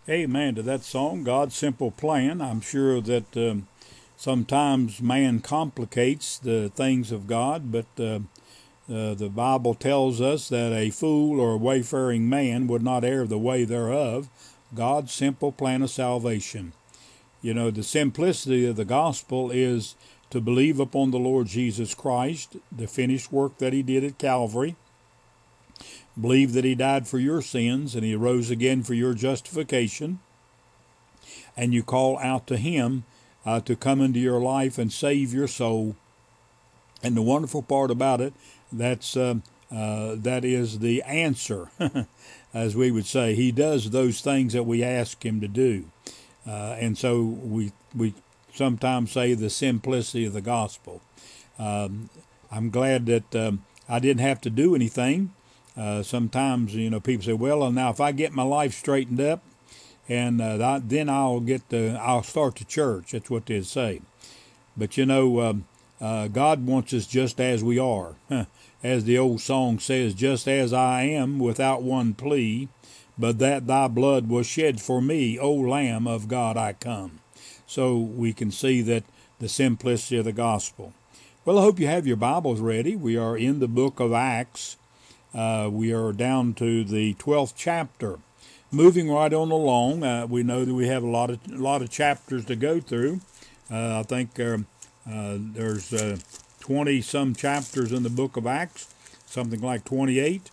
Amen to that song, God's Simple Plan. I'm sure that sometimes man complicates the things of God, but the Bible tells us that a fool or a wayfaring man would not err the way thereof. God's simple plan of salvation. You know, the simplicity of the gospel is to believe upon the Lord Jesus Christ, the finished work that he did at Calvary, believe that he died for your sins and he rose again for your justification, and you call out to him to come into your life and save your soul. And the wonderful part about it, that is the answer, as we would say. He does those things that we ask him to do. And so we sometimes say the simplicity of the gospel. I'm glad that I didn't have to do anything. Sometimes, people say, well, now if I get my life straightened up, and then I'll start the church. That's what they say. But God wants us just as we are. As the old song says, just as I am, without one plea, but that thy blood was shed for me, O Lamb of God, I come. So we can see that the simplicity of the gospel. Well, I hope you have your Bibles ready. We are in the book of Acts. We are down to the 12th chapter. Moving right on along, we know that we have a lot of chapters to go through. I think there's 20 some chapters in the book of Acts, something like 28.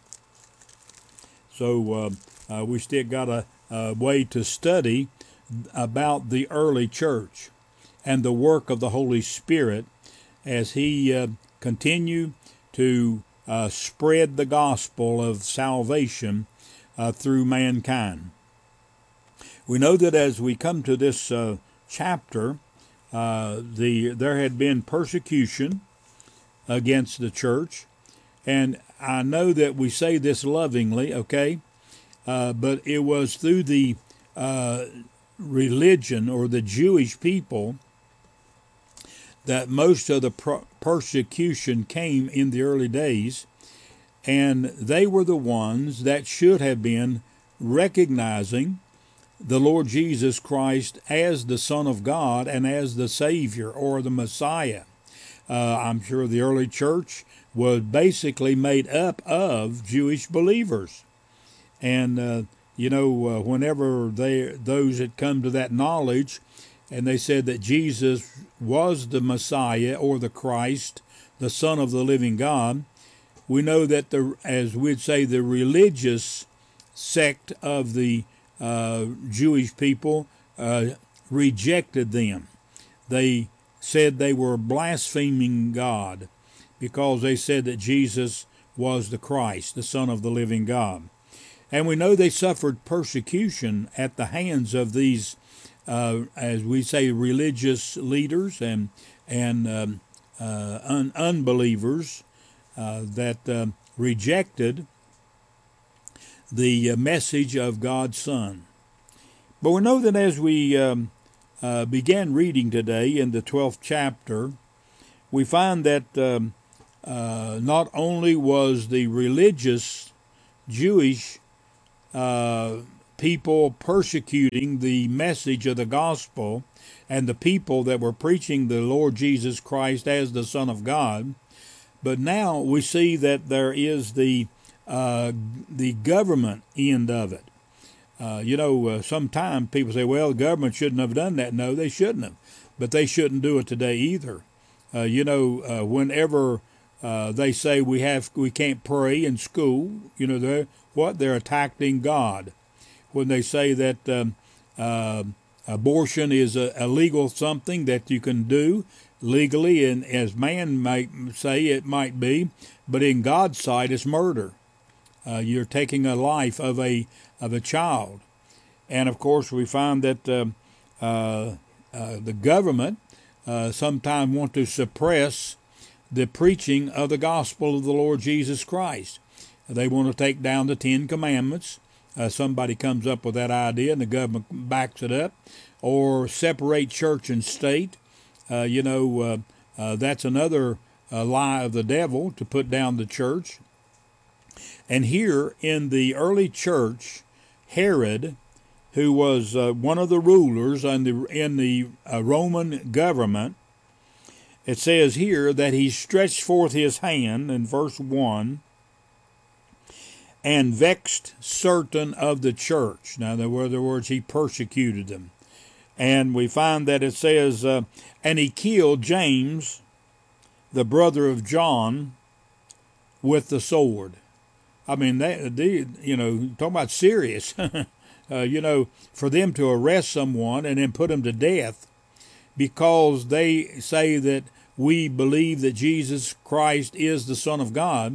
So we still got a way to study about the early church and the work of the Holy Spirit as he continued to spread the gospel of salvation through mankind. We know that as we come to this chapter, there had been persecution against the church, and I know that we say this lovingly, okay, but it was through the religion or the Jewish people that most of the persecution came in the early days. And they were the ones that should have been recognizing the Lord Jesus Christ as the Son of God and as the Savior or the Messiah. I'm sure the early church was basically made up of Jewish believers. And, whenever those had come to that knowledge and they said that Jesus was the Messiah or the Christ, the Son of the living God, we know that as we'd say, the religious sect of the Jewish people rejected them. They said they were blaspheming God because they said that Jesus was the Christ, the Son of the living God. And we know they suffered persecution at the hands of these, as we say, religious leaders and unbelievers that rejected the message of God's Son. But we know that as we began reading today in the 12th chapter, we find that not only was the religious Jewish people persecuting the message of the gospel and the people that were preaching the Lord Jesus Christ as the Son of God, but now we see that there is the government end of it. Sometimes people say, well, the government shouldn't have done that. No, they shouldn't have. But they shouldn't do it today either. Whenever they say we can't pray in school, they're attacking God. When they say that abortion is a legal something that you can do legally, and as man might say it might be, but in God's sight it's murder. You're taking a life of a child, and of course we find that the government sometimes want to suppress the preaching of the gospel of the Lord Jesus Christ. They want to take down the 10 Commandments. Somebody comes up with that idea and the government backs it up, or separate church and state. That's another lie of the devil, to put down the church. And here in the early church, Herod who was one of the rulers in the Roman government, it says here that he stretched forth his hand in verse 1 and vexed certain of the church. Now, in other words, he persecuted them. And we find that it says, and he killed James, the brother of John, with the sword. I mean, talking about serious. For them to arrest someone and then put them to death because they say that we believe that Jesus Christ is the Son of God.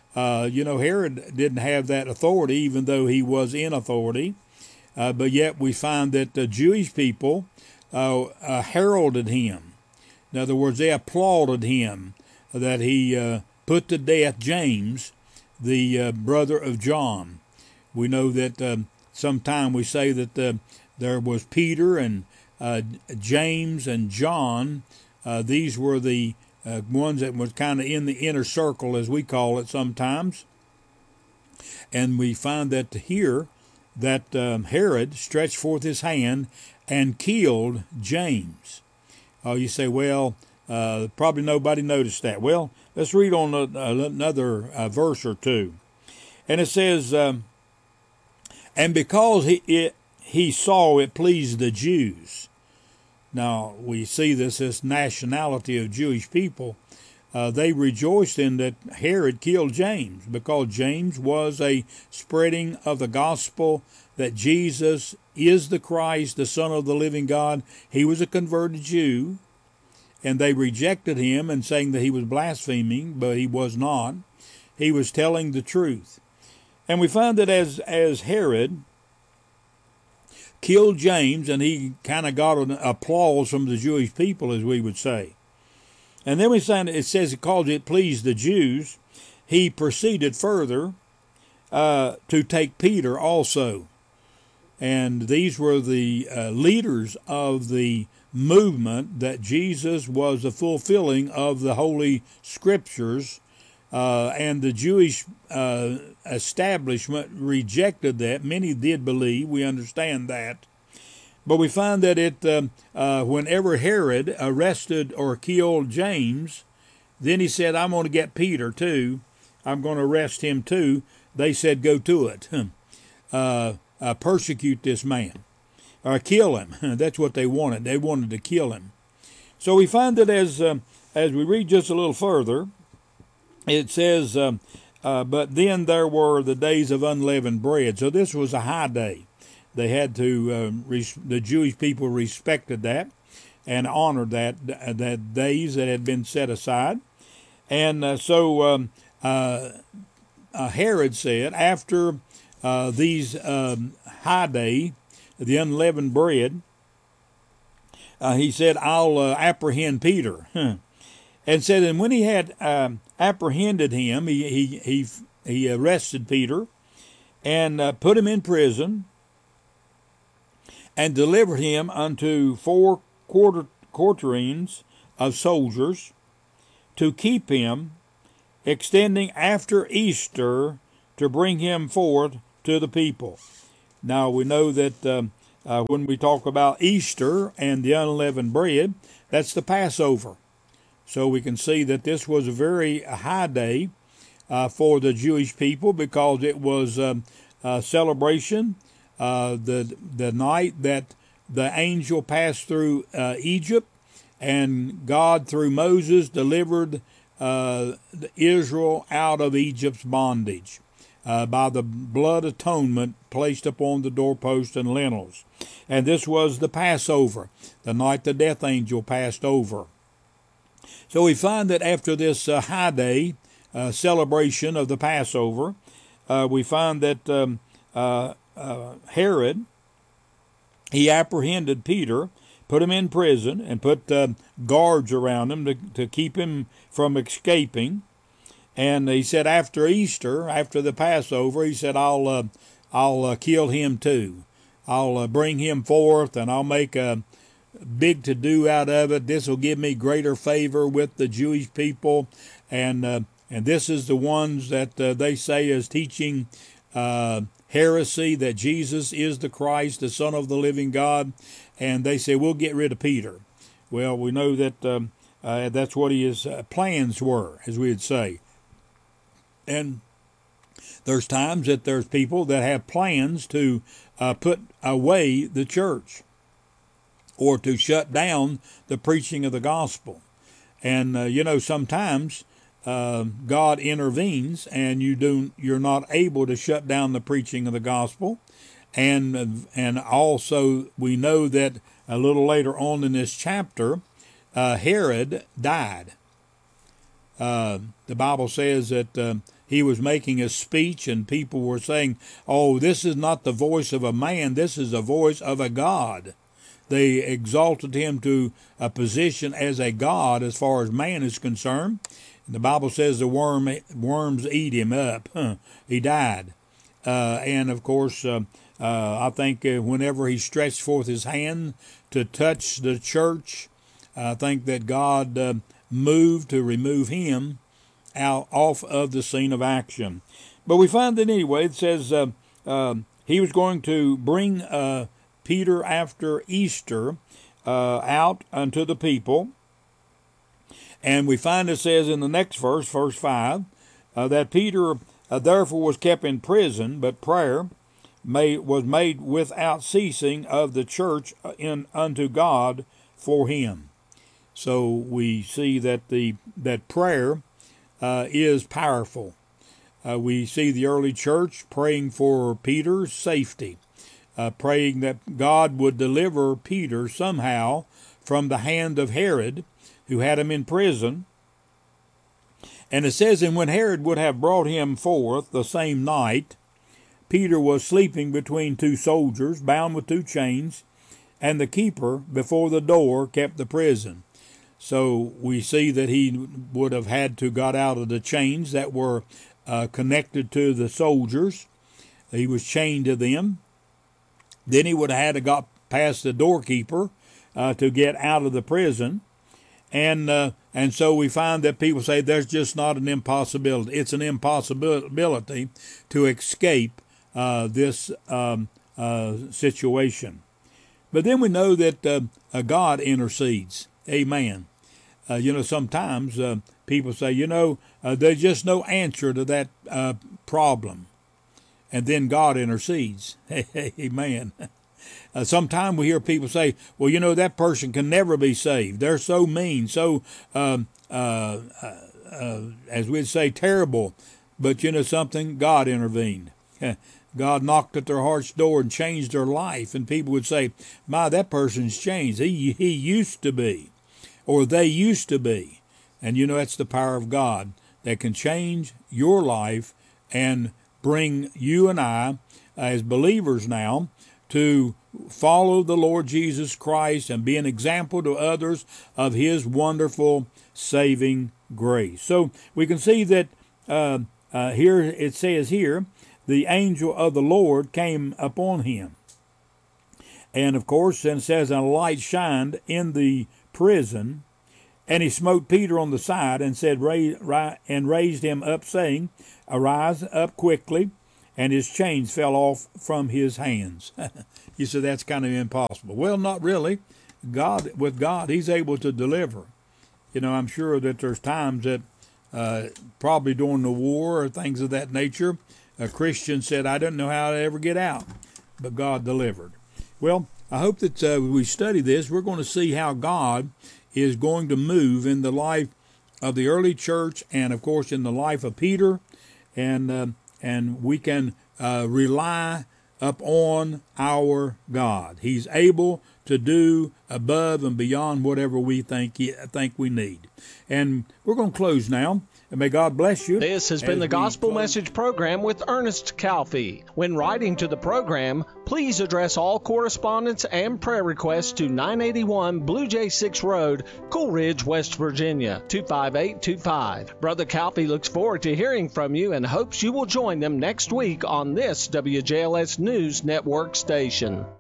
Herod didn't have that authority, even though he was in authority. But yet we find that the Jewish people heralded him. In other words, they applauded him that he put to death James, the brother of John. We know that sometime we say that there was Peter and James and John. These were the ones that was kind of in the inner circle, as we call it sometimes. And we find that here that Herod stretched forth his hand and killed James. You say, well, probably nobody noticed that. Well, let's read on another verse or two. And it says, and because he saw it pleased the Jews. Now, we see this nationality of Jewish people. They rejoiced in that Herod killed James, because James was a spreading of the gospel that Jesus is the Christ, the Son of the living God. He was a converted Jew, and they rejected him and saying that he was blaspheming, but he was not. He was telling the truth. And we find that as Herod killed James, and he kind of got an applause from the Jewish people, as we would say. And then we find it says because it pleased the Jews, he proceeded further to take Peter also. And these were the leaders of the movement that Jesus was the fulfilling of the Holy Scriptures, and the Jewish establishment rejected that. Many did believe, we understand that. But we find that whenever Herod arrested or killed James, then he said, I'm going to get Peter too. I'm going to arrest him too. They said, go to it. Persecute this man. Or kill him. That's what they wanted. They wanted to kill him. So we find that as we read just a little further, it says, but then there were the days of unleavened bread. So this was a high day. They had to, the Jewish people respected that and honored that days that had been set aside. And so Herod said, after these high day, the unleavened bread, he said, I'll apprehend Peter. And said, and when he had apprehended him, he arrested Peter and put him in prison and delivered him unto 4 quarterings of soldiers to keep him, extending after Easter to bring him forth to the people. Now we know that when we talk about Easter and the unleavened bread, that's the Passover. So we can see that this was a very high day for the Jewish people, because it was a celebration. The night that the angel passed through Egypt, and God through Moses delivered Israel out of Egypt's bondage by the blood atonement placed upon the doorposts and lintels. And this was the Passover, the night the death angel passed over. So we find that after this high day celebration of the Passover, we find that Herod, he apprehended Peter, put him in prison, and put guards around him to keep him from escaping. And he said after Easter, after the Passover, he said, I'll kill him too. I'll bring him forth, and I'll make a big to-do out of it. This will give me greater favor with the Jewish people. And this is the ones that they say is teaching heresy that Jesus is the Christ, the Son of the living God, and they say, we'll get rid of Peter. Well, we know that that's what his plans were, as we would say. And there's times that there's people that have plans to put away the church or to shut down the preaching of the gospel. And, sometimes God intervenes and you're not able to shut down the preaching of the gospel. And also we know that a little later on in this chapter, Herod died. The Bible says that he was making a speech and people were saying, oh, this is not the voice of a man, this is the voice of a God. They exalted him to a position as a god as far as man is concerned. The Bible says the worms eat him up. He died. And of course, I think whenever he stretched forth his hand to touch the church, I think that God moved to remove him off of the scene of action. But we find that anyway, it says he was going to bring Peter after Easter out unto the people. And we find it says in the next verse, verse 5, that Peter therefore was kept in prison, but prayer was made without ceasing of the church unto God for him. So we see that that prayer is powerful. We see the early church praying for Peter's safety, praying that God would deliver Peter somehow from the hand of Herod, who had him in prison. And it says, and when Herod would have brought him forth the same night, Peter was sleeping between two soldiers, bound with two chains, and the keeper before the door kept the prison. So we see that he would have had to got out of the chains that were connected to the soldiers. He was chained to them. Then he would have had to got past the doorkeeper to get out of the prison. And so we find that people say there's just not an impossibility. It's an impossibility to escape this situation. But then we know that God intercedes. Amen. Sometimes people say, there's just no answer to that problem. And then God intercedes. Amen. Sometimes we hear people say, well, that person can never be saved. They're so mean, so, as we'd say, terrible. But something? God intervened. God knocked at their heart's door and changed their life. And people would say, my, that person's changed. He used to be. Or they used to be. And that's the power of God that can change your life and bring you and I, as believers now, to follow the Lord Jesus Christ and be an example to others of his wonderful saving grace. So we can see that here it says here, the angel of the Lord came upon him. And of course, then it says, and a light shined in the prison, and he smote Peter on the side and said, and raised him up, saying, arise up quickly. And his chains fell off from his hands. You said that's kind of impossible. Well, not really. With God, he's able to deliver. I'm sure that there's times that probably during the war or things of that nature, a Christian said, I don't know how to ever get out, but God delivered. Well, I hope that we study this. We're going to see how God is going to move in the life of the early church and, of course, in the life of Peter. And we can rely upon our God. He's able to do above and beyond whatever we think we need. And we're going to close now. And may God bless you. This has been the Gospel Message Program with Ernest Calfee. When writing to the program, please address all correspondence and prayer requests to 981 Blue Jay 6 Road, Cool Ridge, West Virginia, 25825. Brother Calfee looks forward to hearing from you and hopes you will join them next week on this WJLS News Network station.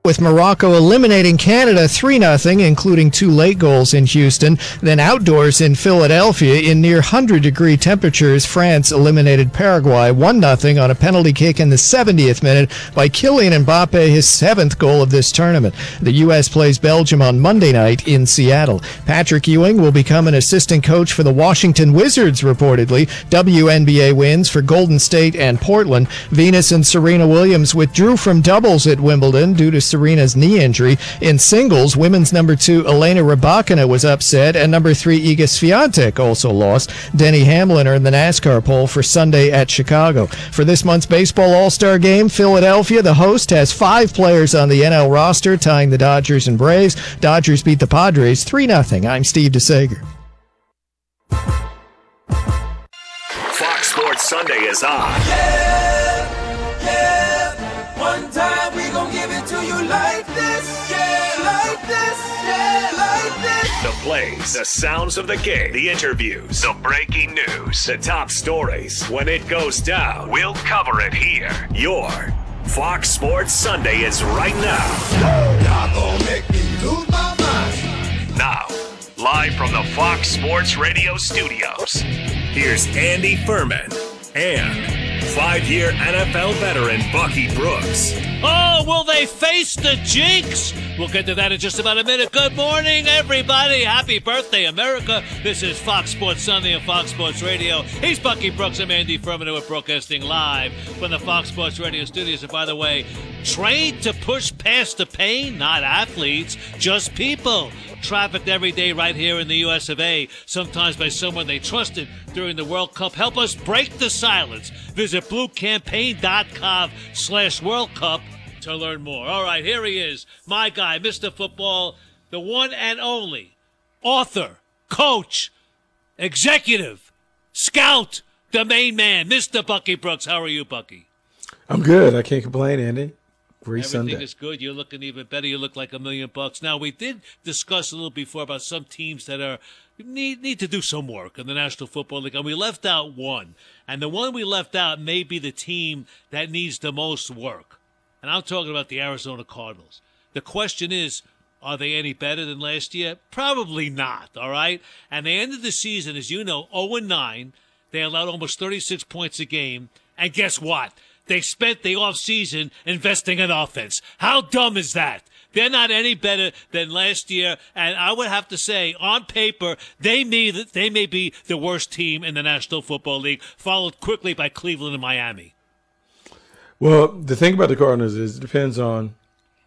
with Morocco eliminating Canada 3-0, including 2 late goals in Houston. Then outdoors in Philadelphia, in near 100-degree temperatures, France eliminated Paraguay 1-0 on a penalty kick in the 70th minute by Kylian Mbappe, his 7th goal of this tournament. The U.S. plays Belgium on Monday night in Seattle. Patrick Ewing will become an assistant coach for the Washington Wizards, reportedly. WNBA wins for Golden State and Portland. Venus and Serena Williams withdrew from doubles at Wimbledon due to Serena's knee injury. In singles, women's number 2 Elena Rybakina was upset, and number 3 Iga Swiatek also lost. Denny Hamlin earned the NASCAR pole for Sunday at Chicago. For this month's baseball all-star game, Philadelphia, the host, has 5 players on the NL roster, tying the Dodgers and Braves. Dodgers beat the Padres 3-0. I'm Steve DeSager. Fox Sports Sunday is on. One time we gon' give it to you like this, like this, like this. The plays, the sounds of the game, the interviews, the breaking news, the top stories. When it goes down, we'll cover it here. Your Fox Sports Sunday is right now. Y'all gon' make me lose my mind. Now, live from the Fox Sports Radio studios, here's Andy Furman and 5-year NFL veteran Bucky Brooks. Oh, will they face the jinx? We'll get to that in just about a minute. Good morning, everybody. Happy birthday, America. This is Fox Sports Sunday and Fox Sports Radio. He's Bucky Brooks. I'm Andy Furman. We're broadcasting live from the Fox Sports Radio studios. And by the way, trained to push past the pain, not athletes, just people. Trafficked every day right here in the US of A, sometimes by someone they trusted during the World Cup. Help us break the silence. Visit bluecampaign.com/World Cup to learn more. All right, here he is, my guy, Mr. Football, the one and only author, coach, executive, scout, the main man, Mr. Bucky Brooks. How are you, Bucky? I'm good. I can't complain, Andy. Great Everything Sunday. is good. You're looking even better. You look like $1 million. Now, we did discuss a little before about some teams that are need to do some work in the National Football League, and we left out one. And the one we left out may be the team that needs the most work. And I'm talking about the Arizona Cardinals. The question is, are they any better than last year? Probably not, all right? And they ended the season, as you know, 0-9. They allowed almost 36 points a game. And guess what? They spent the offseason investing in offense. How dumb is that? They're not any better than last year, and I would have to say, on paper, they may be the worst team in the National Football League, followed quickly by Cleveland and Miami. Well, the thing about the Cardinals is it depends on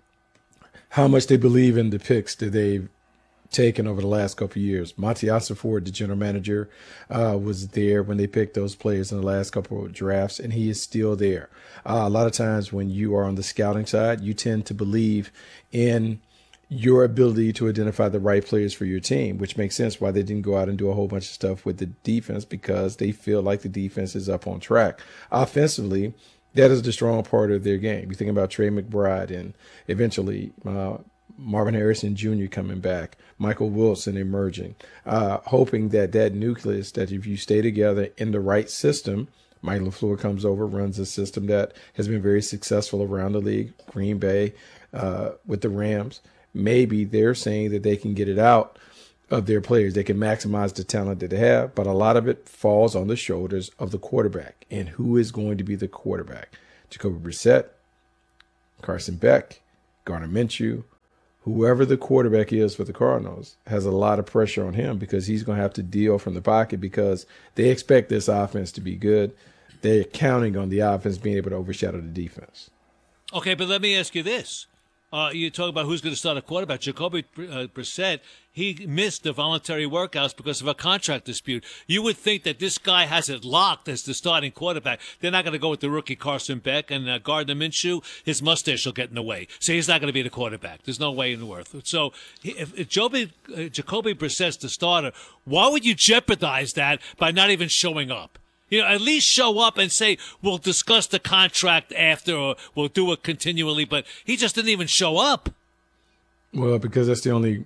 how much they believe in the picks that they've taken over the last couple of years. Monty Ossenford, the general manager, was there when they picked those players in the last couple of drafts, and he is still there. A lot of times when you are on the scouting side, you tend to believe in your ability to identify the right players for your team, which makes sense why they didn't go out and do a whole bunch of stuff with the defense, because they feel like the defense is up on track. Offensively, that is the strong part of their game. You think about Trey McBride and eventually Marvin Harrison Jr. coming back, Michael Wilson emerging, hoping that nucleus, that if you stay together in the right system, Mike LaFleur comes over, runs a system that has been very successful around the league, Green Bay, with the Rams. Maybe they're saying that they can get it out of their players. They can maximize the talent that they have, but a lot of it falls on the shoulders of the quarterback. And who is going to be the quarterback? Jacoby Brissett, Carson Beck, Gardner Minshew. Whoever the quarterback is for the Cardinals has a lot of pressure on him, because he's going to have to deal from the pocket, because they expect this offense to be good. They're counting on the offense being able to overshadow the defense. Okay, but let me ask you this. You talk about who's going to start a quarterback. Jacoby Brissett, he missed the voluntary workouts because of a contract dispute. You would think that this guy has it locked as the starting quarterback. They're not going to go with the rookie Carson Beck and Gardner Minshew. His mustache will get in the way. So he's not going to be the quarterback. There's no way in the world. So if Jacoby Brissett's the starter, why would you jeopardize that by not even showing up? You know, at least show up and say, we'll discuss the contract after, or we'll do it continually. But he just didn't even show up. Well, because that's the only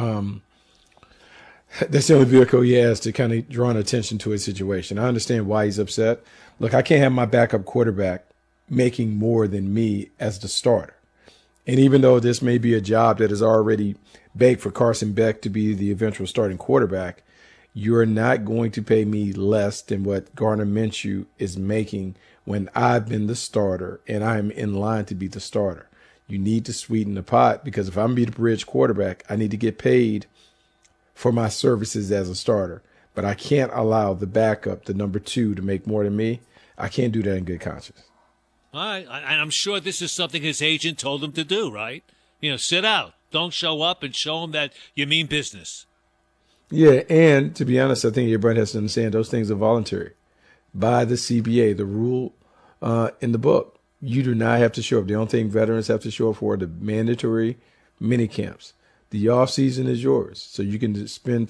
vehicle he has to kind of draw attention to his situation. I understand why he's upset. Look, I can't have my backup quarterback making more than me as the starter. And even though this may be a job that is already baked for Carson Beck to be the eventual starting quarterback, you're not going to pay me less than what Gardner Minshew is making when I've been the starter and I'm in line to be the starter. You need to sweeten the pot, because if I'm be the bridge quarterback, I need to get paid for my services as a starter. But I can't allow the backup, the number 2, to make more than me. I can't do that in good conscience. All right, and I'm sure this is something his agent told him to do, right? Sit out. Don't show up, and show him that you mean business. Yeah, and to be honest, I think everybody has to understand those things are voluntary by the CBA, the rule in the book. You do not have to show up. The only thing veterans have to show up for are the mandatory mini camps. The off season is yours, so you can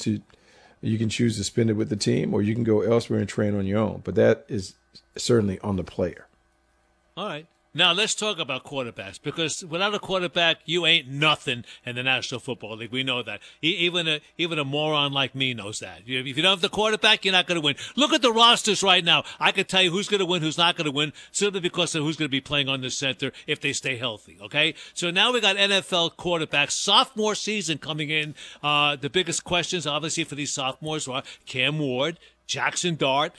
choose to spend it with the team, or you can go elsewhere and train on your own. But that is certainly on the player. All right. Now, let's talk about quarterbacks, because without a quarterback, you ain't nothing in the National Football League. We know that. Even a moron like me knows that. If you don't have the quarterback, you're not going to win. Look at the rosters right now. I can tell you who's going to win, who's not going to win, simply because of who's going to be playing on the center if they stay healthy, okay? So now we got NFL quarterbacks, sophomore season coming in. The biggest questions, obviously, for these sophomores are Cam Ward, Jackson Dart,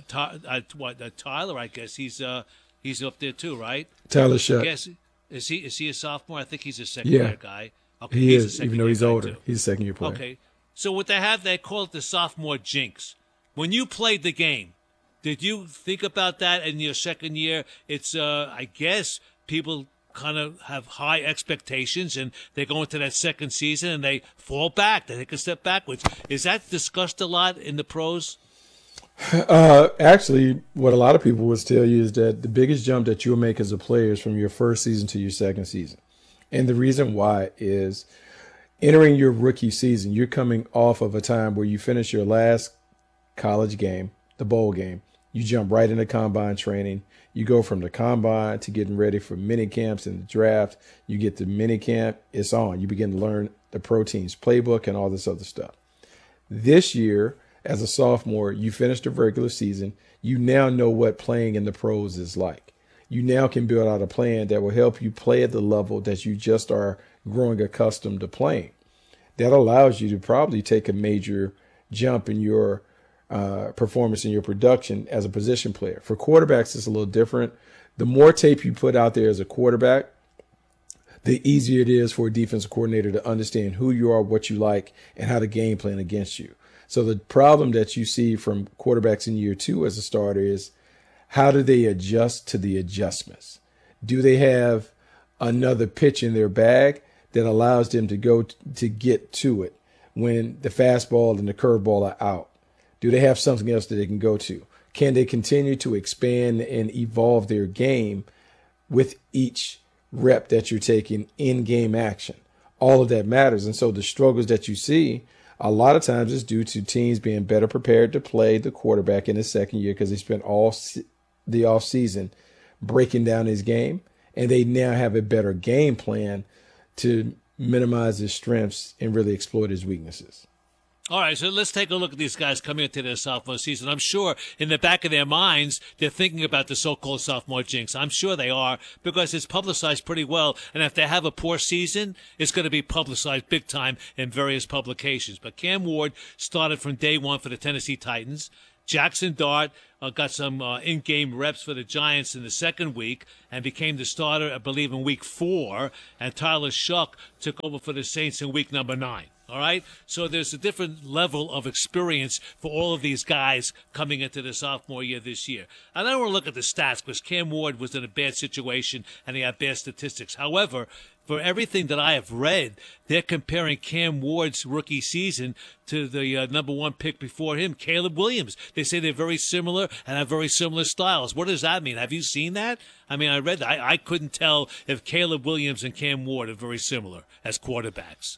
Tyler, I guess he's up there too, right? Tyler Shuck. Is he a sophomore? I think he's a second-year guy. Okay, he is, even though he's older. Too. He's a second-year player. Okay. So what they call it the sophomore jinx. When you played the game, did you think about that in your second year? It's, I guess, people kind of have high expectations, and they go into that second season, and they fall back. They take a step backwards. Is that discussed a lot in the pros? Actually, what a lot of people would tell you is that the biggest jump that you'll make as a player is from your first season to your second season. And the reason why is entering your rookie season, you're coming off of a time where you finish your last college game, the bowl game. You jump right into combine training. You go from the combine to getting ready for mini camps and the draft. You get to mini camp, it's on. You begin to learn the pro team's playbook and all this other stuff. This year, as a sophomore, you finished the regular season. You now know what playing in the pros is like. You now can build out a plan that will help you play at the level that you just are growing accustomed to playing. That allows you to probably take a major jump in your performance and your production as a position player. For quarterbacks, it's a little different. The more tape you put out there as a quarterback, the easier it is for a defensive coordinator to understand who you are, what you like, and how to game plan against you. So the problem that you see from quarterbacks in year 2 as a starter is, how do they adjust to the adjustments? Do they have another pitch in their bag that allows them to go to get to it when the fastball and the curveball are out? Do they have something else that they can go to? Can they continue to expand and evolve their game with each rep that you're taking in game action? All of that matters. And so the struggles that you see a lot of times is due to teams being better prepared to play the quarterback in his second year, because they spent all the offseason breaking down his game, and they now have a better game plan to minimize his strengths and really exploit his weaknesses. All right, so let's take a look at these guys coming into their sophomore season. I'm sure in the back of their minds, they're thinking about the so-called sophomore jinx. I'm sure they are, because it's publicized pretty well. And if they have a poor season, it's going to be publicized big time in various publications. But Cam Ward started from day one for the Tennessee Titans. Jackson Dart got some in-game reps for the Giants in the second week and became the starter, I believe, in week 4. And Tyler Shuck took over for the Saints in week number 9. All right? So there's a different level of experience for all of these guys coming into the sophomore year this year. And I don't want to look at the stats, because Cam Ward was in a bad situation and he had bad statistics. However, for everything that I have read, they're comparing Cam Ward's rookie season to the number 1 pick before him, Caleb Williams. They say they're very similar and have very similar styles. What does that mean? Have you seen that? I mean, I read that. I couldn't tell if Caleb Williams and Cam Ward are very similar as quarterbacks.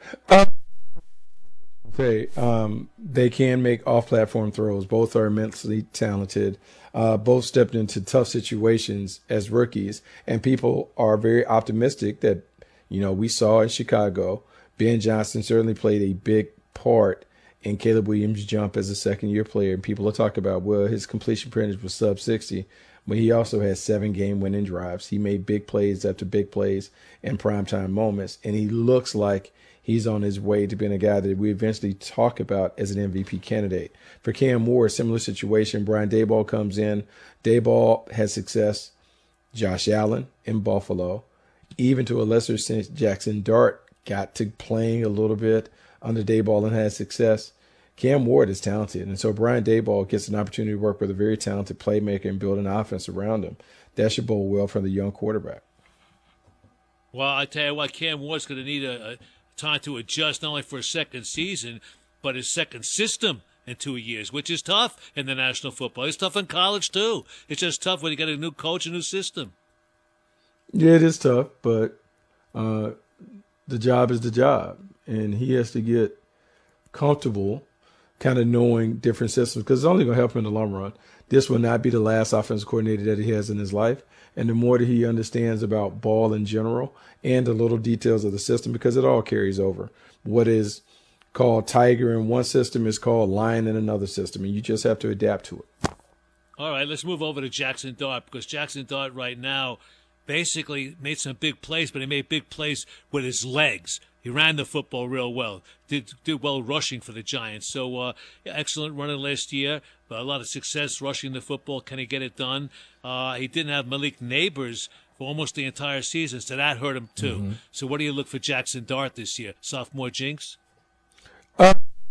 They can make off-platform throws. Both are immensely talented. Both stepped into tough situations as rookies, and people are very optimistic that, we saw in Chicago, Ben Johnson certainly played a big part in Caleb Williams' jump as a second-year player. And people are talking about, well, his completion percentage was sub 60. but he also has 7 game-winning drives. He made big plays after big plays in primetime moments, and he looks like he's on his way to being a guy that we eventually talk about as an MVP candidate. For Cam Ward, similar situation. Brian Daboll comes in. Daboll has success. Josh Allen in Buffalo. Even to a lesser extent, Jackson Dart got to playing a little bit under Daboll and had success. Cam Ward is talented, and so Brian Daboll gets an opportunity to work with a very talented playmaker and build an offense around him. That should bode well for the young quarterback. Well, I tell you what, Cam Ward's going to need a time to adjust not only for a second season, but his second system in 2 years, which is tough in the National Football. It's tough in college, too. It's just tough when you get a new coach, a new system. Yeah, it is tough, but the job is the job, and he has to get comfortable kind of knowing different systems because it's only going to help him in the long run. This will not be the last offensive coordinator that he has in his life. And the more that he understands about ball in general and the little details of the system, because it all carries over. What is called tiger in one system is called lion in another system, and you just have to adapt to it. All right, let's move over to Jackson Dart because Jackson Dart right now basically made some big plays, but he made big plays with his legs. He ran the football real well, did well rushing for the Giants. So excellent running last year, but a lot of success rushing the football. Can he get it done? He didn't have Malik Neighbors for almost the entire season, so that hurt him too. Mm-hmm. So what do you look for Jackson Dart this year? Sophomore jinx? I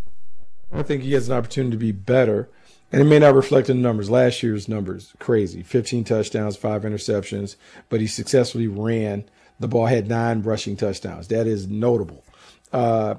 think he has an opportunity to be better, and it may not reflect in the numbers. Last year's numbers, crazy. 15 touchdowns, 5 interceptions, but he successfully ran the ball, had 9 rushing touchdowns. That is notable. John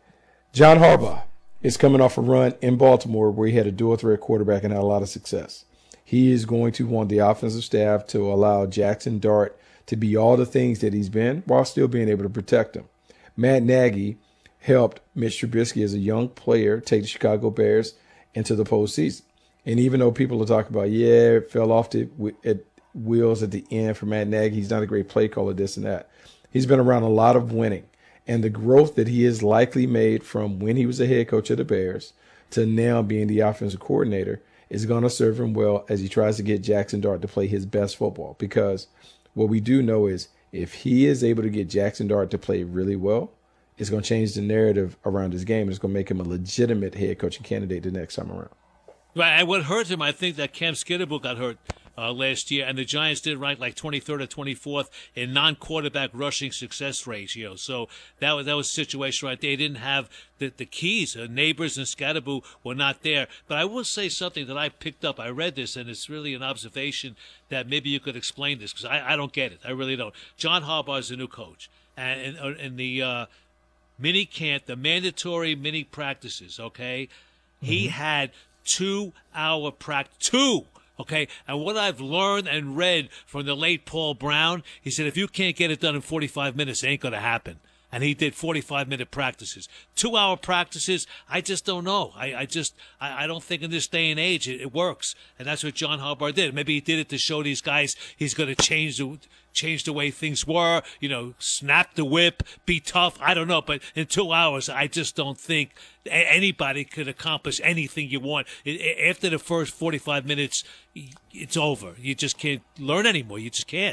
Harbaugh is coming off a run in Baltimore where he had a dual-threat quarterback and had a lot of success. He is going to want the offensive staff to allow Jackson Dart to be all the things that he's been while still being able to protect him. Matt Nagy helped Mitch Trubisky as a young player take the Chicago Bears into the postseason. And even though people are talking about, it fell off at wheels at the end for Matt Nagy, he's not a great play caller, this and that. He's been around a lot of winning. And the growth that he has likely made from when he was a head coach of the Bears to now being the offensive coordinator is going to serve him well as he tries to get Jackson Dart to play his best football. Because what we do know is if he is able to get Jackson Dart to play really well, it's going to change the narrative around his game. It's going to make him a legitimate head coaching candidate the next time around. Right, and what hurt him, I think that Cam Skidable got hurt last year, and the Giants did rank like 23rd or 24th in non-quarterback rushing success ratio. So that was a situation right there. They didn't have the keys. Neighbors and Skidable were not there. But I will say something that I picked up. I read this, and it's really an observation that maybe you could explain this because I don't get it. I really don't. John Harbaugh is the new coach, and in the mini camp, the mandatory mini practices, okay, he had 2-hour practice. Okay, and what I've learned and read from the late Paul Brown, he said if you can't get it done in 45 minutes, it ain't going to happen. And he did 45-minute practices. 2-hour practices, I just don't know. I don't think in this day and age it works. And that's what John Harbaugh did. Maybe he did it to show these guys he's going to change the way things were, snap the whip, be tough. I don't know. But in 2 hours, I just don't think anybody could accomplish anything you want. After the first 45 minutes, it's over. You just can't learn anymore. You just can't.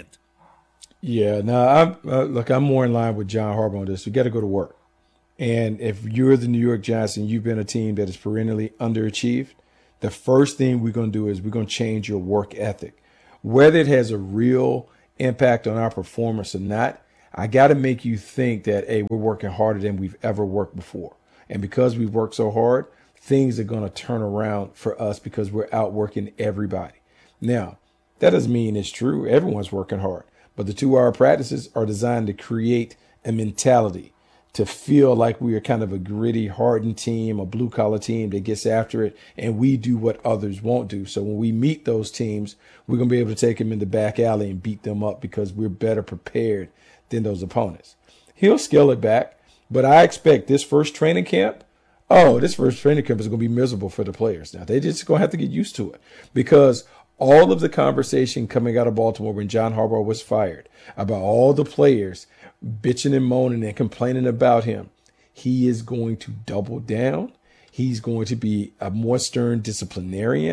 Yeah, no, I'm more in line with John Harbaugh on this. We got to go to work. And if you're the New York Giants and you've been a team that is perennially underachieved, the first thing we're going to do is we're going to change your work ethic. Whether it has a real impact on our performance or not, I got to make you think that, hey, we're working harder than we've ever worked before. And because we've worked so hard, things are going to turn around for us because we're outworking everybody. Now, that doesn't mean it's true. Everyone's working hard. But the 2-hour practices are designed to create a mentality, to feel like we are kind of a gritty, hardened team, a blue-collar team that gets after it, and we do what others won't do. So when we meet those teams, we're going to be able to take them in the back alley and beat them up because we're better prepared than those opponents. He'll scale it back, but I expect this first training camp is going to be miserable for the players. Now, they're just going to have to get used to it because all of the conversation coming out of Baltimore when John Harbaugh was fired about all the players bitching and moaning and complaining about him, he is going to double down. He's going to be a more stern disciplinarian,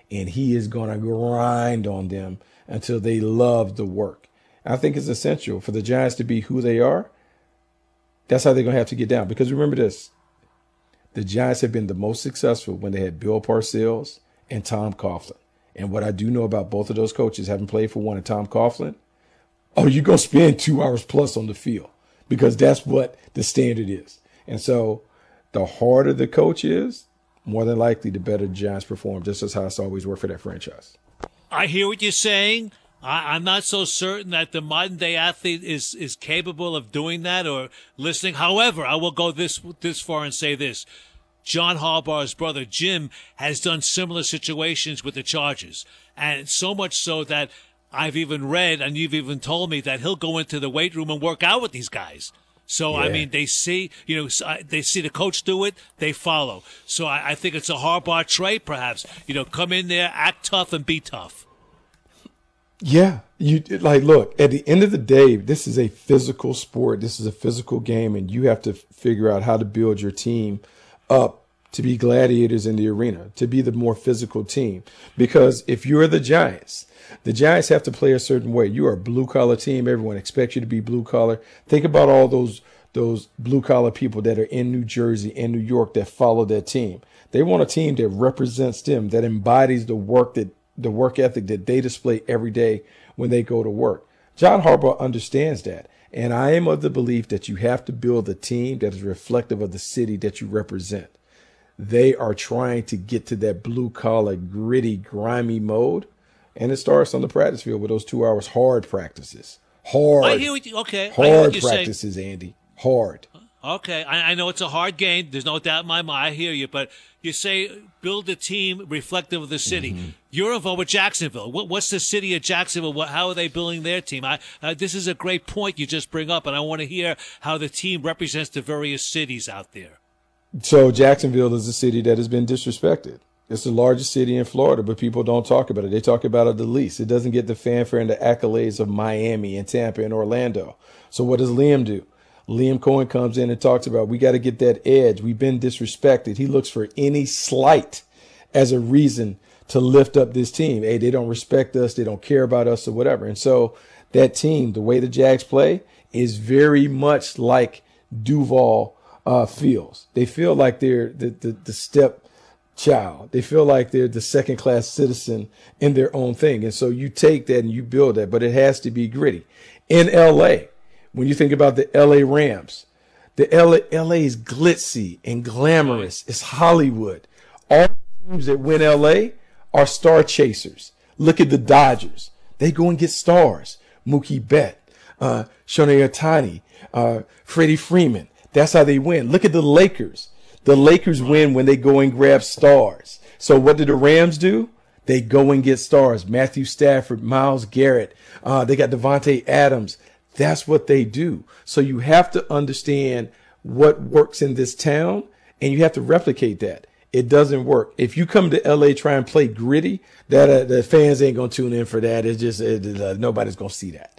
and he is going to grind on them until they love the work. I think it's essential for the Giants to be who they are. That's how they're going to have to get down. Because remember this, the Giants have been the most successful when they had Bill Parcells and Tom Coughlin. And what I do know about both of those coaches, having played for one and Tom Coughlin, you're going to spend 2 hours plus on the field because that's what the standard is. And so the harder the coach is, more than likely the better the Giants perform. Just as how it's always worked for that franchise. I hear what you're saying. I'm not so certain that the modern day athlete is capable of doing that or listening. However, I will go this far and say this. John Harbaugh's brother, Jim, has done similar situations with the Chargers. And so much so that I've even read, and you've even told me, that he'll go into the weight room and work out with these guys. So, yeah. I mean, they see the coach do it, they follow. So I think it's a Harbaugh trait, perhaps. Come in there, act tough, and be tough. Yeah. Look, at the end of the day, this is a physical sport. This is a physical game, and you have to figure out how to build your team up to be gladiators in the arena, to be the more physical team. Because if you're the Giants have to play a certain way. You are a blue-collar team. Everyone expects you to be blue-collar. Think about all those blue-collar people that are in New Jersey and New York that follow that team. They want a team that represents them, that embodies the work ethic that they display every day when they go to work. John Harbaugh understands that. And I am of the belief that you have to build a team that is reflective of the city that you represent. They are trying to get to that blue-collar, gritty, grimy mode. And it starts on the practice field with those 2 hours hard practices. I hear what you, okay. Hard practices, saying. Andy. Hard. Okay. I know it's a hard game. There's no doubt in my mind. I hear you. But you say build a team reflective of the city. Mm-hmm. You're involved with Jacksonville. What's the city of Jacksonville? How are they building their team? This is a great point you just bring up, and I want to hear how the team represents the various cities out there. So Jacksonville is a city that has been disrespected. It's the largest city in Florida, but people don't talk about it. They talk about it the least. It doesn't get the fanfare and the accolades of Miami and Tampa and Orlando. So what does Liam do? Liam Cohen comes in and talks about, we got to get that edge. We've been disrespected. He looks for any slight as a reason to lift up this team. Hey, they don't respect us. They don't care about us or whatever. And so that team, the way the Jags play, is very much like Duval feels. They feel like they're the step child. They feel like they're the second class citizen in their own thing. And so you take that and you build that, but it has to be gritty. In LA, when you think about the LA Rams, the LA is glitzy and glamorous. It's Hollywood. All teams that win LA are star chasers. Look at the Dodgers. They go and get stars. Mookie Betts, Shohei Ohtani, Freddie Freeman. That's how they win. Look at the Lakers. The Lakers win when they go and grab stars. So what do the Rams do? They go and get stars. Matthew Stafford, Myles Garrett. They got Devontae Adams. That's what they do. So you have to understand what works in this town, and you have to replicate that. It doesn't work. If you come to LA try and play gritty, that the fans ain't gonna tune in for that. It's just nobody's gonna see that.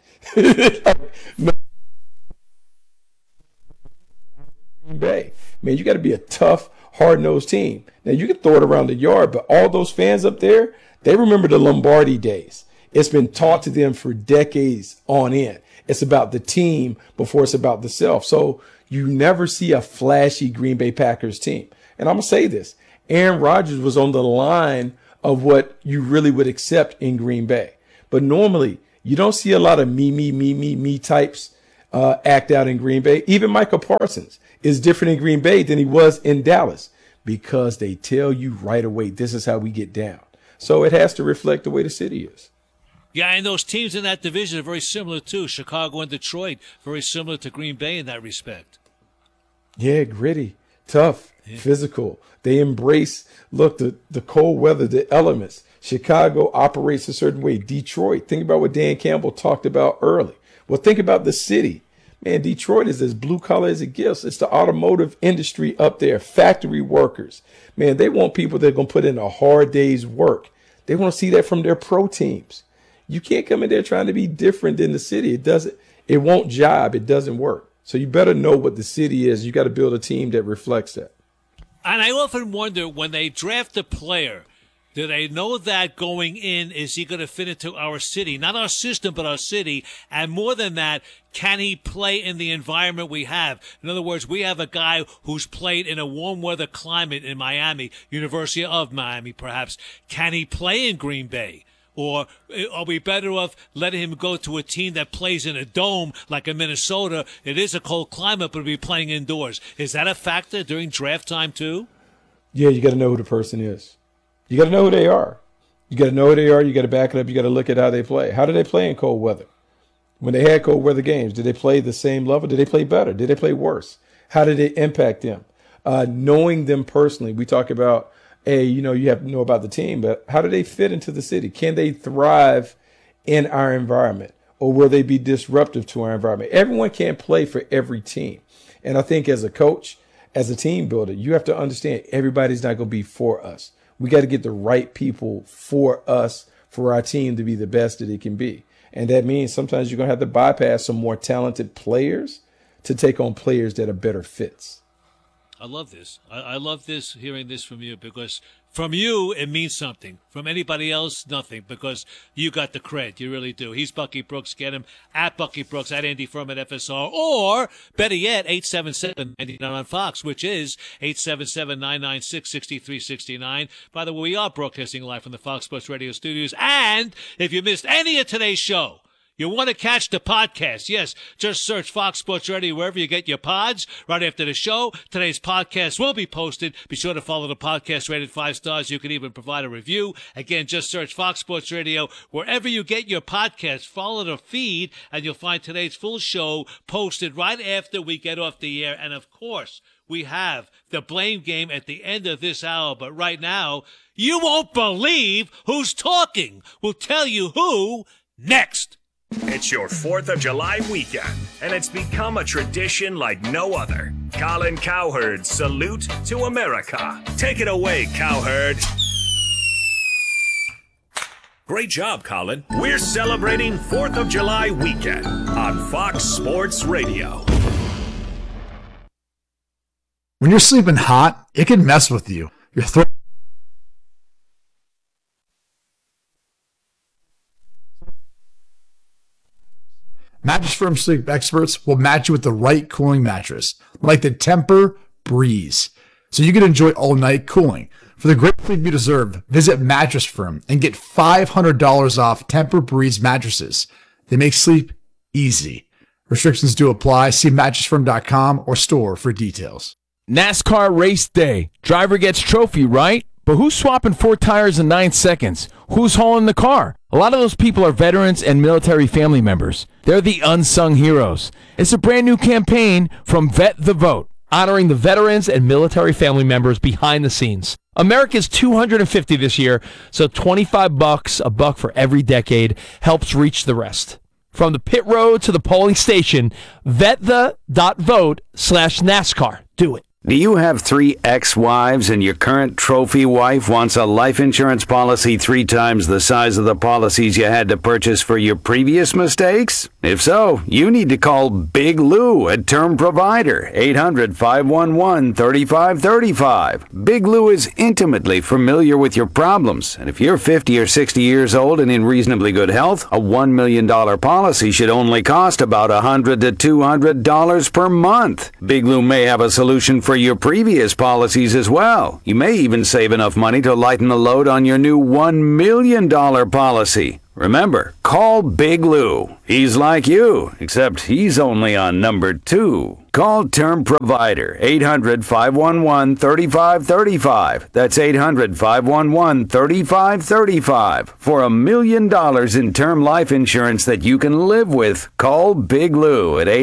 Green Bay, man, you got to be a tough, hard-nosed team. Now you can throw it around the yard, but all those fans up there, they remember the Lombardi days. It's been taught to them for decades on end. It's about the team before it's about the self. So you never see a flashy Green Bay Packers team. And I'm going to say this. Aaron Rodgers was on the line of what you really would accept in Green Bay. But normally, you don't see a lot of me types act out in Green Bay. Even Michael Parsons is different in Green Bay than he was in Dallas because they tell you right away, this is how we get down. So it has to reflect the way the city is. Yeah, and those teams in that division are very similar, too. Chicago and Detroit, very similar to Green Bay in that respect. Yeah, gritty, tough, physical. They embrace, look, the cold weather, the elements. Chicago operates a certain way. Detroit, think about what Dan Campbell talked about early. Well, think about the city. Man, Detroit is as blue collar as it gets. It's the automotive industry up there, factory workers. Man, they want people that are going to put in a hard day's work. They want to see that from their pro teams. You can't come in there trying to be different than the city. It won't jibe. It doesn't work. So you better know what the city is. You got to build a team that reflects that. And I often wonder when they draft a player, Do they know that going in, is he going to fit into our city? Not our system, but our city. And more than that, can he play in the environment we have? In other words, we have a guy who's played in a warm weather climate in Miami, University of Miami, perhaps. Can he play in Green Bay? Or are we better off letting him go to a team that plays in a dome like in Minnesota? It is a cold climate, but he'll be playing indoors. Is that a factor during draft time too? Yeah, you got to know who the person is. You got to know who they are. You got to know who they are. You got to back it up. You got to look at how they play. How do they play in cold weather? When they had cold weather games, did they play the same level? Did they play better? Did they play worse? How did it impact them? Knowing them personally, we talk about, you have to know about the team, but how do they fit into the city? Can they thrive in our environment, or will they be disruptive to our environment? Everyone can't play for every team. And I think as a coach, as a team builder, you have to understand everybody's not going to be for us. We got to get the right people for us, for our team to be the best that it can be. And that means sometimes you're going to have to bypass some more talented players to take on players that are better fits. I love this. I love this, hearing this from you, because from you, it means something. From anybody else, nothing, because you got the cred. You really do. He's Bucky Brooks. Get him at Bucky Brooks, at Andy Furman FSR, or better yet, 877-99 on Fox, which is 877-996-6369. By the way, we are broadcasting live from the Fox Sports Radio studios. And if you missed any of today's show, you want to catch the podcast? Yes, just search Fox Sports Radio wherever you get your pods. Right after the show, today's podcast will be posted. Be sure to follow the podcast, rated 5 stars. You can even provide a review. Again, just search Fox Sports Radio wherever you get your podcast. Follow the feed, and you'll find today's full show posted right after we get off the air. And, of course, we have the blame game at the end of this hour. But right now, you won't believe who's talking. We'll tell you who next. It's your 4th of July weekend, and it's become a tradition like no other. Colin Cowherd's Salute to America. Take it away, Cowherd. Great job, Colin. We're celebrating 4th of July weekend on Fox Sports Radio. When you're sleeping hot, it can mess with you. Your throat. Mattress Firm sleep experts will match you with the right cooling mattress, like the Tempur-Breeze, so you can enjoy all-night cooling. For the great sleep you deserve, visit Mattress Firm and get $500 off Tempur-Breeze mattresses. They make sleep easy. Restrictions do apply. See mattressfirm.com or store for details. NASCAR race day. Driver gets trophy, right? But who's swapping 4 tires in 9 seconds? Who's hauling the car? A lot of those people are veterans and military family members. They're the unsung heroes. It's a brand new campaign from Vet the Vote, honoring the veterans and military family members behind the scenes. America's 250 this year, so $25, a buck for every decade, helps reach the rest. From the pit road to the polling station, VetThe.vote/NASCAR. Do it. Do you have 3 ex-wives and your current trophy wife wants a life insurance policy 3 times the size of the policies you had to purchase for your previous mistakes? If so, you need to call Big Lou at Term Provider, 800-511-3535. Big Lou is intimately familiar with your problems, and if you're 50 or 60 years old and in reasonably good health, a $1 million policy should only cost about $100 to $200 per month. Big Lou may have a solution for your previous policies as well. You may even save enough money to lighten the load on your new $1 million policy. Remember, call Big Lou. He's like you, except he's only on number 2. Call Term Provider, 800-511-3535. That's 800-511-3535. For $1 million in term life insurance that you can live with, call Big Lou at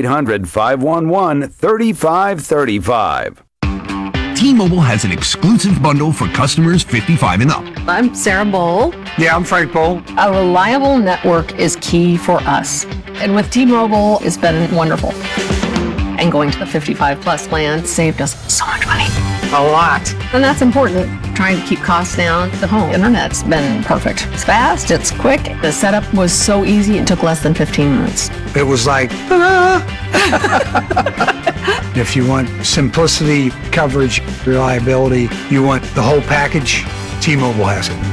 800-511-3535. T-Mobile has an exclusive bundle for customers 55 and up. I'm Sarah Bowl. Yeah, I'm Frank Bowl. A reliable network is key for us. And with T-Mobile, it's been wonderful. And going to the 55 plus plan saved us so much money. A lot. And that's important. Trying to keep costs down. The home internet's been perfect. It's fast, it's quick. The setup was so easy, it took less than 15 minutes. It was like, If you want simplicity, coverage, reliability, you want the whole package, T-Mobile has it.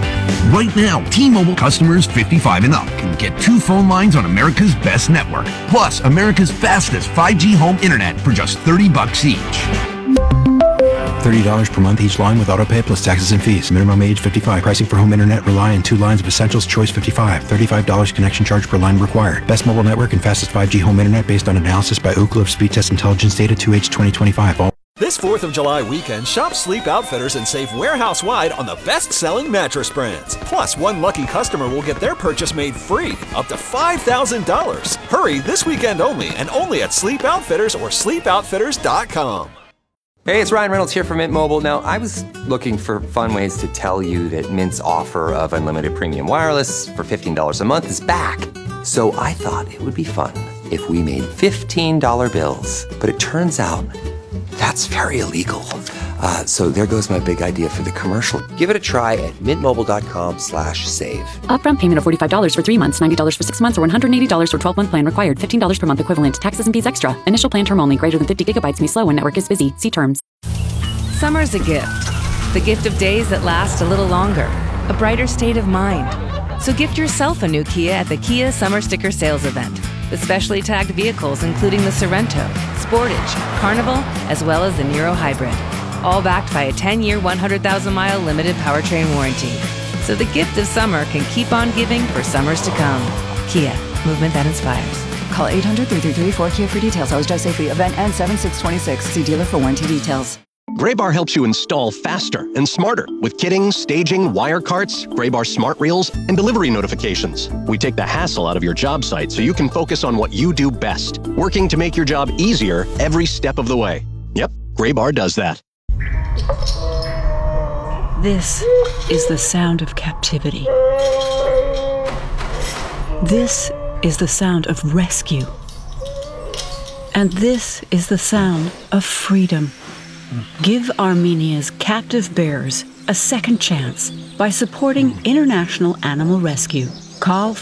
Right now, T-Mobile customers 55 and up can get 2 phone lines on America's best network, plus America's fastest 5G home internet for just $30 each. $30 per month each line with autopay plus taxes and fees. Minimum age 55. Pricing for home internet rely on 2 lines of Essentials. Choice 55. $35 connection charge per line required. Best mobile network and fastest 5G home internet based on analysis by Ookla of Speed Test Intelligence data 2H 2025. This 4th of July weekend, shop Sleep Outfitters and save warehouse-wide on the best-selling mattress brands. Plus, one lucky customer will get their purchase made free, up to $5,000. Hurry this weekend only, and only at Sleep Outfitters or sleepoutfitters.com. Hey, it's Ryan Reynolds here from Mint Mobile. Now, I was looking for fun ways to tell you that Mint's offer of unlimited premium wireless for $15 a month is back. So I thought it would be fun if we made $15 bills. But it turns out that's very illegal. So there goes my big idea for the commercial. Give it a try at mintmobile.com/save. Upfront payment of $45 for 3 months, $90 for 6 months, or $180 for 12-month plan required. $15 per month equivalent. Taxes and fees extra. Initial plan term only. Greater than 50 gigabytes may slow when network is busy. See terms. Summer's a gift. The gift of days that last a little longer. A brighter state of mind. So gift yourself a new Kia at the Kia Summer Sticker Sales Event. With specially tagged vehicles including the Sorento, Sportage, Carnival, as well as the Niro Hybrid. All backed by a 10-year, 100,000-mile limited powertrain warranty. So the gift of summer can keep on giving for summers to come. Kia, movement that inspires. Call 800-333-4KIA for details. Always drive safely. Event ends 7/6/26. See dealer for warranty details. Graybar helps you install faster and smarter with kitting, staging, wire carts, Graybar smart reels, and delivery notifications. We take the hassle out of your job site so you can focus on what you do best, working to make your job easier every step of the way. Yep, Graybar does that. This is the sound of captivity. This is the sound of rescue. And this is the sound of freedom. Give Armenia's captive bears a second chance by supporting International Animal Rescue. Call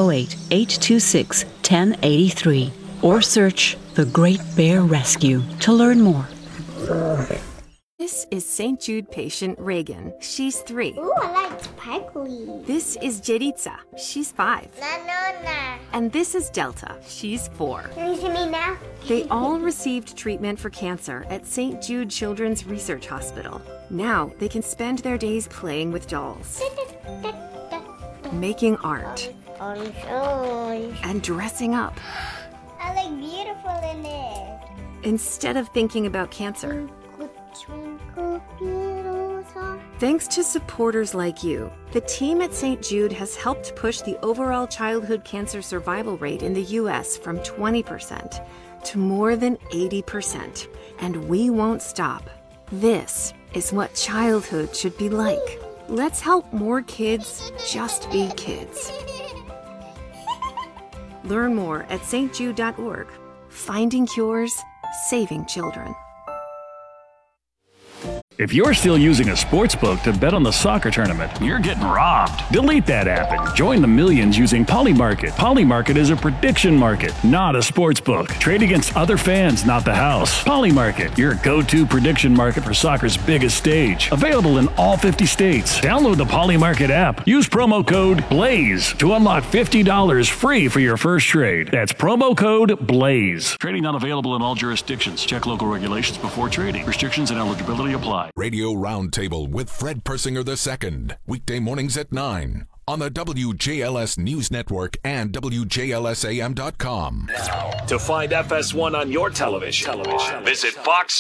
508-826-1083 or search The Great Bear Rescue to learn more. This is St. Jude patient Reagan. She's 3. Ooh, I like sparkly. This is Jeritza. She's 5. Na. And this is Delta. She's 4. Can you see me now? They all received treatment for cancer at St. Jude Children's Research Hospital. Now they can spend their days playing with dolls, making art, and dressing up. I look beautiful in it. Instead of thinking about cancer. Thanks to supporters like you, the team at St. Jude has helped push the overall childhood cancer survival rate in the U.S. from 20% to more than 80%. And we won't stop. This is what childhood should be like. Let's help more kids just be kids. Learn more at stjude.org. Finding cures, saving children. If you're still using a sportsbook to bet on the soccer tournament, you're getting robbed. Delete that app and join the millions using Polymarket. Polymarket is a prediction market, not a sportsbook. Trade against other fans, not the house. Polymarket, your go-to prediction market for soccer's biggest stage. Available in all 50 states. Download the Polymarket app. Use promo code BLAZE to unlock $50 free for your first trade. That's promo code BLAZE. Trading not available in all jurisdictions. Check local regulations before trading. Restrictions and eligibility apply. Radio Roundtable with Fred Persinger II. Weekday mornings at 9 on the WJLS News Network and WJLSAM.com. To find FS1 on your television, visit Fox